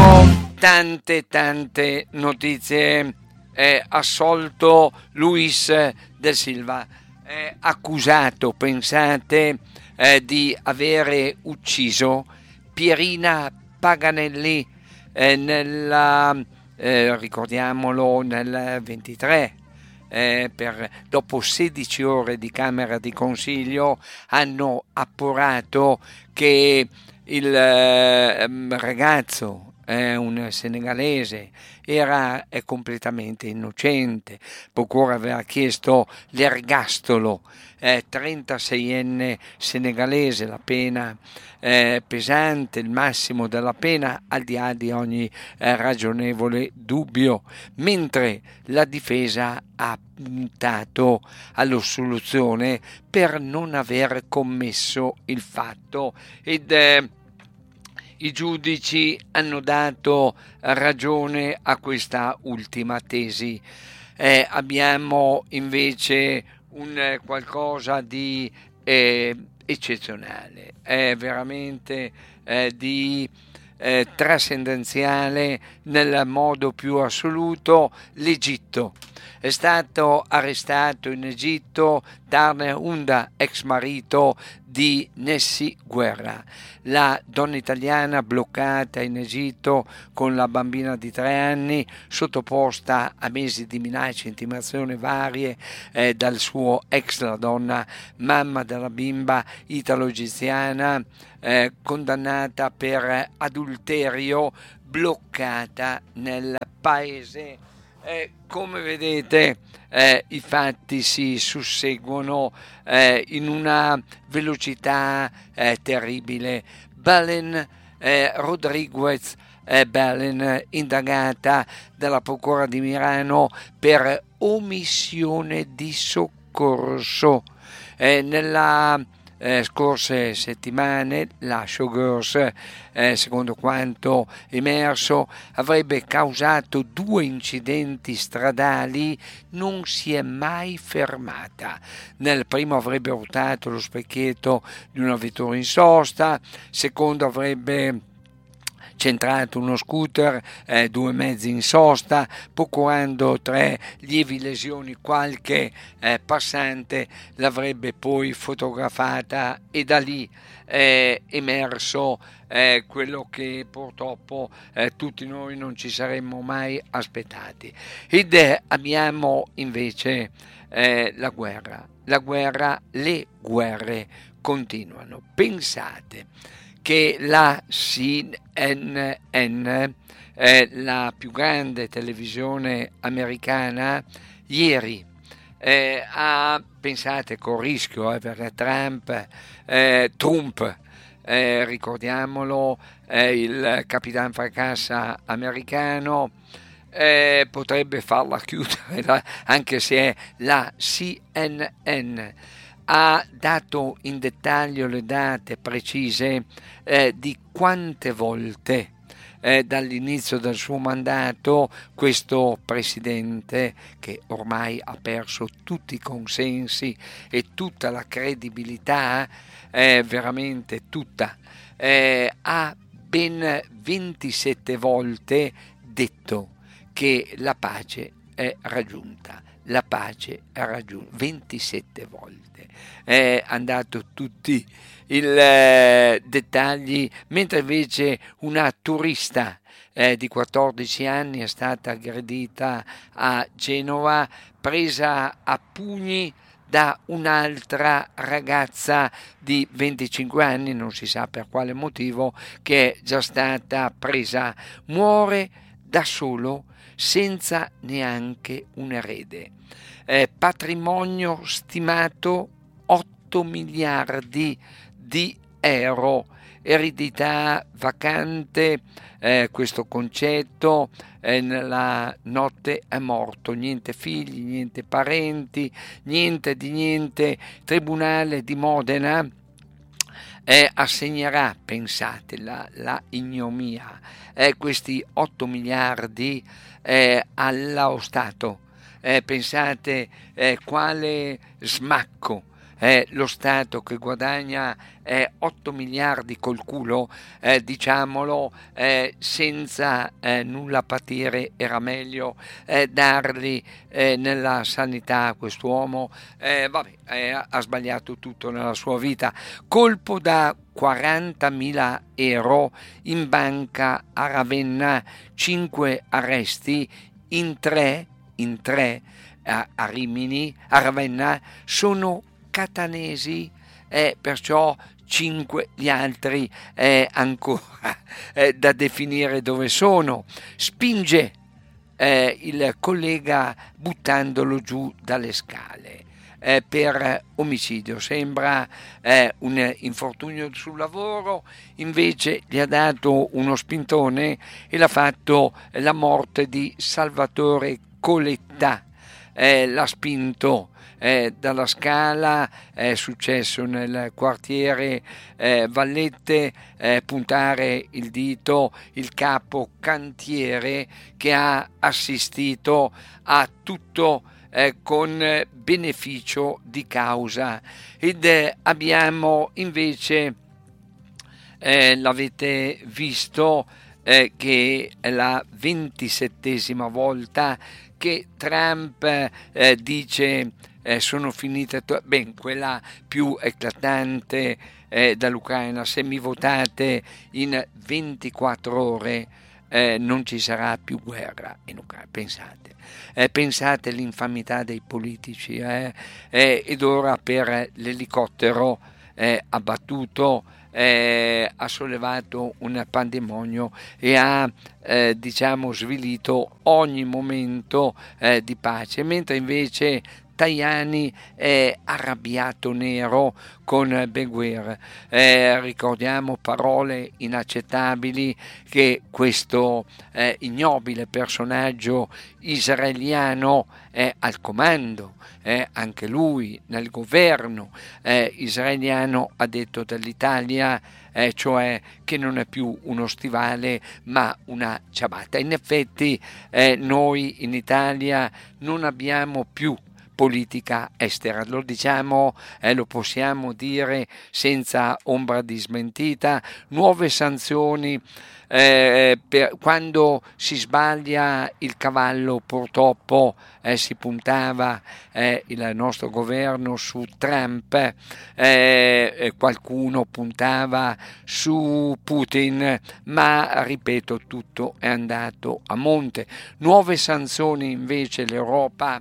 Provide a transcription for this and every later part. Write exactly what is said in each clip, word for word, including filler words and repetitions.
abbiamo tante tante notizie. È assolto Luis del Silva, è accusato, pensate, eh, di avere ucciso Pierina Paganelli eh, nella, eh, ricordiamolo, nel ventitré. Eh, per, dopo sedici ore di Camera di Consiglio hanno appurato che il eh, ragazzo è un senegalese, era è completamente innocente. Procura aveva chiesto l'ergastolo, eh, trentaseienne senegalese, la pena eh, pesante, il massimo della pena al di là di ogni eh, ragionevole dubbio, mentre la difesa ha puntato all'assoluzione per non aver commesso il fatto ed eh, i giudici hanno dato ragione a questa ultima tesi. Eh, abbiamo invece un eh, qualcosa di eh, eccezionale, è veramente eh, di eh, trascendenziale nel modo più assoluto. L'Egitto. È stato arrestato in Egitto Darne Unda, ex marito di Nessi Guerra, la donna italiana bloccata in Egitto con la bambina di tre anni, sottoposta a mesi di minacce e intimidazioni varie eh, dal suo ex, la donna mamma della bimba italo-egiziana, eh, condannata per adulterio, bloccata nel paese. Eh, come vedete eh, i fatti si susseguono eh, in una velocità eh, terribile. Belen eh, Rodriguez eh, Belen, indagata dalla Procura di Milano per omissione di soccorso. Eh, nella Eh, scorse settimane la Showgirls, eh, secondo quanto emerso, avrebbe causato due incidenti stradali, non si è mai fermata. Nel primo avrebbe urtato lo specchietto di una vettura in sosta, secondo avrebbe centrato uno scooter, eh, due mezzi in sosta, procurando tre lievi lesioni. Qualche eh, passante l'avrebbe poi fotografata e da lì è emerso eh, quello che purtroppo eh, tutti noi non ci saremmo mai aspettati. Ed eh, abbiamo invece eh, la guerra. La guerra, le guerre continuano. Pensate che la C N N, eh, la più grande televisione americana, ieri eh, ha, pensate, con rischio eh, perché Trump, eh, Trump eh, ricordiamolo, eh, il Capitan Fracassa americano, eh, potrebbe farla chiudere, anche se è la C N N. Ha dato in dettaglio le date precise eh, di quante volte eh, dall'inizio del suo mandato questo presidente, che ormai ha perso tutti i consensi e tutta la credibilità, eh, veramente tutta, eh, ha ben ventisette volte detto che la pace è raggiunta. La pace è raggiunta ventisette volte. È andato tutti i eh, dettagli, mentre invece una turista eh, di quattordici anni è stata aggredita a Genova, presa a pugni da un'altra ragazza di venticinque anni, non si sa per quale motivo, che è già stata presa. Muore da solo, senza neanche un erede. Eh, patrimonio stimato otto miliardi di euro, eredità vacante, eh, questo concetto, eh, nella notte è morto, niente figli, niente parenti, niente di niente. Tribunale di Modena eh, assegnerà, pensate, la, la ignomia, eh, questi otto miliardi eh, allo Stato. Eh, pensate eh, quale smacco eh, lo Stato che guadagna eh, otto miliardi col culo, eh, diciamolo, eh, senza eh, nulla patire, era meglio eh, darli eh, nella sanità a quest'uomo. Eh, vabbè, eh, ha sbagliato tutto nella sua vita. Colpo da quarantamila euro in banca a Ravenna, cinque arresti in tre, in tre a, a Rimini, a Ravenna, sono catanesi, eh, perciò cinque gli altri eh, ancora eh, da definire dove sono. Spinge eh, il collega buttandolo giù dalle scale eh, per omicidio. Sembra eh, un infortunio sul lavoro, invece gli ha dato uno spintone e l'ha fatto la morte di Salvatore Coletta. Eh, l'ha spinto eh, dalla scala, è successo nel quartiere eh, Vallette, eh, puntare il dito il capo cantiere che ha assistito a tutto eh, con beneficio di causa. Ed eh, abbiamo invece, eh, l'avete visto, eh, che è la ventisettesima volta che Trump eh, dice eh, sono finite, to- ben quella più eclatante eh, dall'Ucraina, se mi votate in ventiquattro ore eh, non ci sarà più guerra in Ucraina, pensate. Eh, pensate all'infamità dei politici eh? Eh, ed ora per l'elicottero eh, abbattuto eh, ha sollevato un pandemonio e ha eh, diciamo svilito ogni momento eh, di pace, mentre invece Tajani è arrabbiato nero con Benguer. Eh, ricordiamo parole inaccettabili che questo eh, ignobile personaggio israeliano è al comando, eh, anche lui nel governo eh, israeliano ha detto dell'Italia, eh, cioè che non è più uno stivale ma una ciabatta. In effetti eh, noi in Italia non abbiamo più politica estera, lo diciamo, eh, lo possiamo dire senza ombra di smentita. Nuove sanzioni eh, per, quando si sbaglia il cavallo, purtroppo eh, si puntava eh, il nostro governo su Trump, eh, qualcuno puntava su Putin, ma ripeto tutto è andato a monte. Nuove sanzioni invece l'Europa,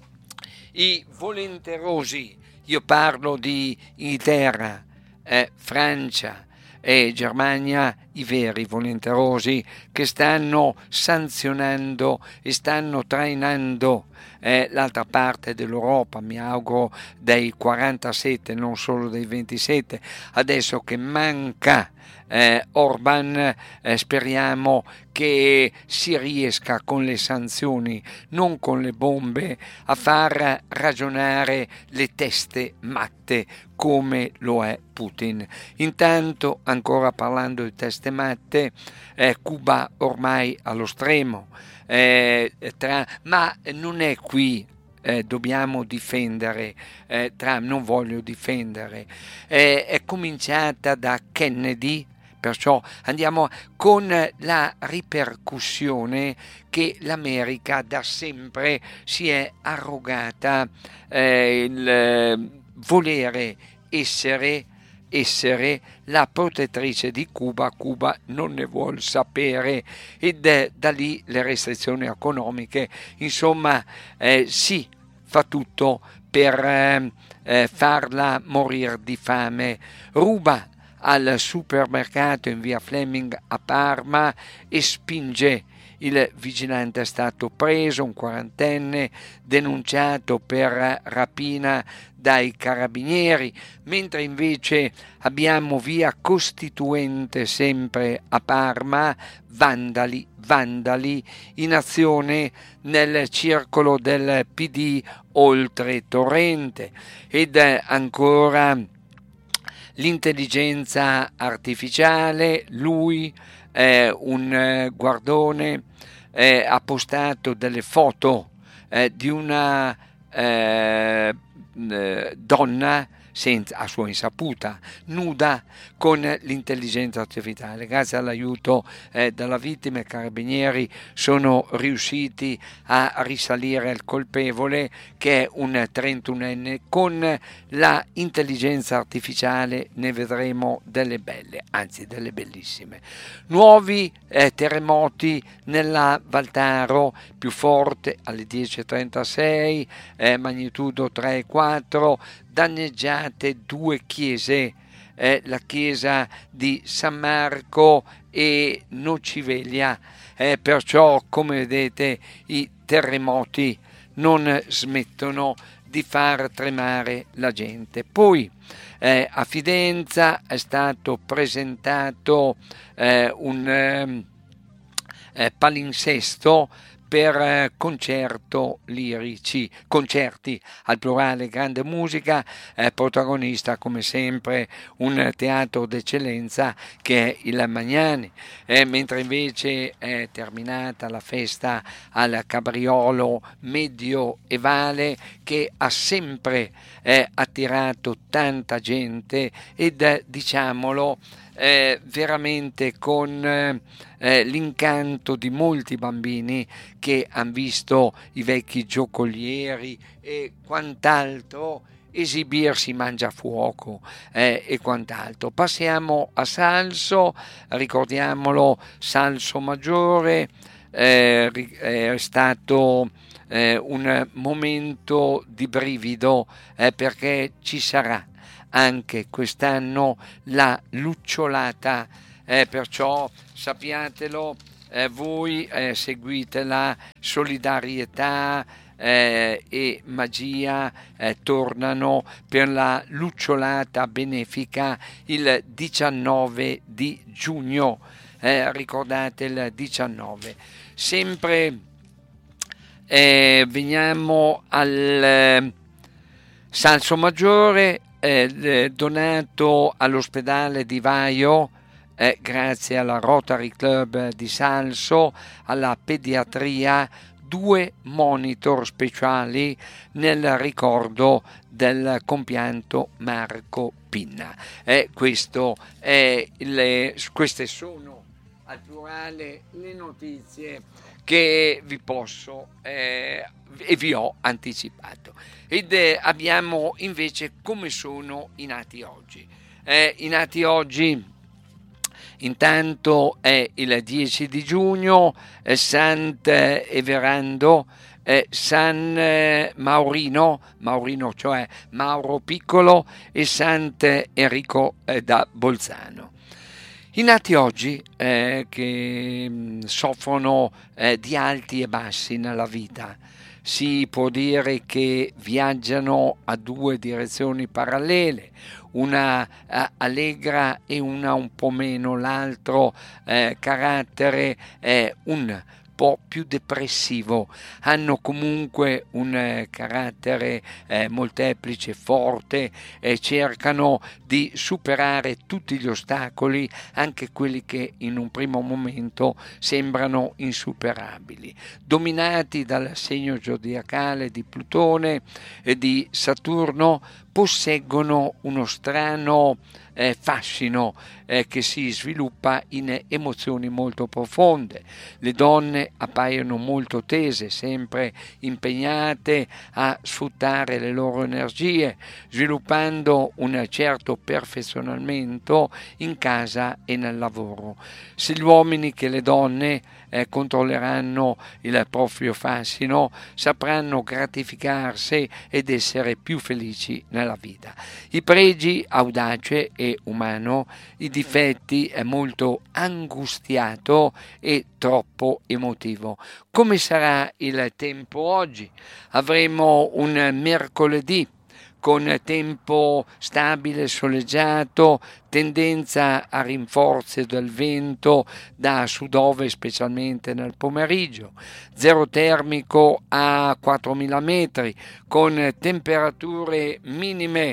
i volenterosi, io parlo di Inghilterra, eh, Francia e Germania, i veri volenterosi che stanno sanzionando e stanno trainando eh, l'altra parte dell'Europa, mi auguro dei quarantasette, non solo dei ventisette, adesso che manca eh, Orban, eh, speriamo che si riesca con le sanzioni, non con le bombe, a far ragionare le teste matte come lo è Putin. Intanto, ancora parlando di teste matte, eh, Cuba ormai allo stremo, eh, tra, ma non è qui. Eh, dobbiamo difendere eh, Trump, non voglio difendere, eh, è cominciata da Kennedy, perciò andiamo con la ripercussione che l'America da sempre si è arrogata eh, il eh, volere essere essere la protettrice di Cuba. Cuba non ne vuol sapere ed è da lì le restrizioni economiche, insomma eh, si fa tutto per eh, eh, farla morire di fame, ruba al supermercato in via Fleming a Parma e spinge. Il vigilante è stato preso, un quarantenne, denunciato per rapina dai carabinieri, mentre invece abbiamo via Costituente sempre a Parma, vandali, vandali in azione nel circolo del P D oltre Torrente. Ed ancora l'intelligenza artificiale, lui è un eh, guardone, eh, ha postato delle foto eh, di una eh, eh, donna senza, a sua insaputa, nuda, con l'intelligenza artificiale. Grazie all'aiuto eh, della vittima, i carabinieri sono riusciti a risalire al colpevole, che è un trentunenne. Con la intelligenza artificiale ne vedremo delle belle, anzi delle bellissime. Nuovi eh, terremoti nella Valtaro, più forte alle dieci e trentasei, eh, magnitudo tre e quattro, danneggiate due chiese, eh, la chiesa di San Marco e Nociveglia, eh, perciò come vedete i terremoti non smettono di far tremare la gente. Poi eh, a Fidenza è stato presentato eh, un eh, eh, palinsesto per eh, concerto lirici, concerti al plurale, grande musica, eh, protagonista come sempre un teatro d'eccellenza che è il Magnani, eh, mentre invece è terminata la festa al Cabriolo medioevale, che ha sempre eh, attirato tanta gente ed eh, diciamolo eh, veramente con eh, l'incanto di molti bambini che hanno visto i vecchi giocolieri e quant'altro esibirsi, mangiafuoco eh, e quant'altro. Passiamo a Salso, ricordiamolo, Salso Maggiore, eh, è stato eh, un momento di brivido eh, perché ci sarà anche quest'anno la lucciolata, eh, perciò sappiatelo, eh, voi eh, seguite la solidarietà eh, e magia eh, tornano per la lucciolata benefica il diciannove di giugno, eh, ricordate il diciannove. Sempre eh, veniamo al eh, Salso Maggiore, eh, donato all'ospedale di Vaio eh, grazie alla Rotary Club di Salso, alla pediatria, due monitor speciali nel ricordo del compianto Marco Pinna. Eh, questo è le, queste sono al plurale le notizie che vi posso eh, e vi ho anticipato. Ed eh, abbiamo invece come sono i nati oggi. Eh, I nati oggi, intanto è il dieci di giugno, eh, Sant'Everando, eh, San eh, Maurino, Maurino cioè Mauro Piccolo, e Sant'Enrico eh, da Bolzano. I nati oggi eh, che mh, soffrono eh, di alti e bassi nella vita, si può dire che viaggiano a due direzioni parallele, una eh, allegra e una un po' meno, l'altro eh, carattere è un po' più depressivo, hanno comunque un eh, carattere eh, molteplice, forte, e cercano di superare tutti gli ostacoli, anche quelli che in un primo momento sembrano insuperabili, dominati dal segno zodiacale di Plutone e di Saturno. Posseggono uno strano eh, fascino eh, che si sviluppa in emozioni molto profonde. Le donne appaiono molto tese, sempre impegnate a sfruttare le loro energie, sviluppando un certo perfezionamento in casa e nel lavoro. Sia gli uomini che le donne eh, controlleranno il proprio fascino, sapranno gratificarsi ed essere più felici nella vita. I pregi, audace e umano, i difetti, è molto angustiato e troppo emotivo. Come sarà il tempo oggi? Avremo un mercoledì con tempo stabile, soleggiato, tendenza a rinforzo del vento da sud-ovest, specialmente nel pomeriggio, zero termico a quattromila metri, con temperature minime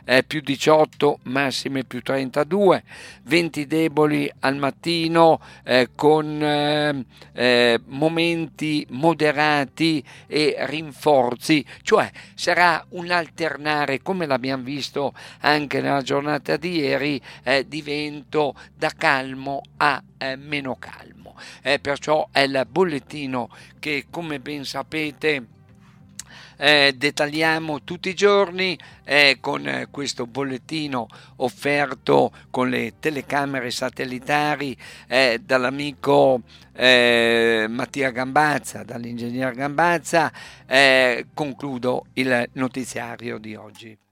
eh, più diciotto, massime più trentadue, venti deboli al mattino eh, con eh, eh, momenti moderati e rinforzi, cioè sarà un alternare, come l'abbiamo visto anche nella giornata di ieri, eh, di vento da calmo a eh, meno calmo. Eh, perciò è il bollettino che, come ben sapete, eh, dettagliamo tutti i giorni eh, con eh, questo bollettino offerto con le telecamere satellitari eh, dall'amico eh, Mattia Gambazza, dall'ingegner Gambazza. Eh, concludo il notiziario di oggi.